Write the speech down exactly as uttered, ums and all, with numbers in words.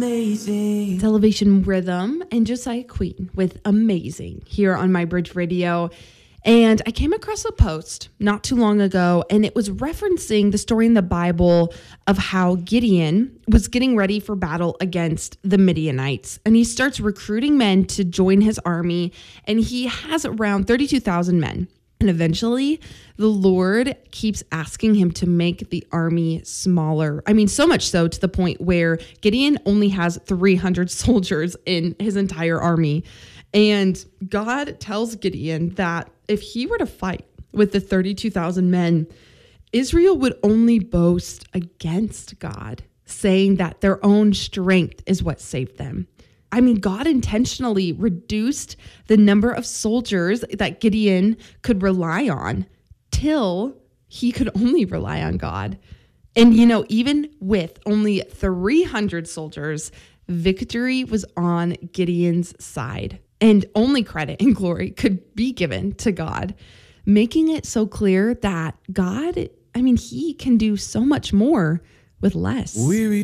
Amazing. Elevation Rhythm and Josiah Queen with Amazing here on My Bridge Radio. And I came across a post not too long ago, and it was referencing the story in the Bible of how Gideon was getting ready for battle against the Midianites. And he starts recruiting men to join his army, and he has around thirty-two thousand men. And eventually, the Lord keeps asking him to make the army smaller. I mean, so much so to the point where Gideon only has three hundred soldiers in his entire army. And God tells Gideon that if he were to fight with the thirty-two thousand men, Israel would only boast against God, saying that their own strength is what saved them. I mean, God intentionally reduced the number of soldiers that Gideon could rely on till he could only rely on God. And, you know, even with only three hundred soldiers, victory was on Gideon's side. And only credit and glory could be given to God, making it so clear that God, I mean, he can do so much more with less. Weary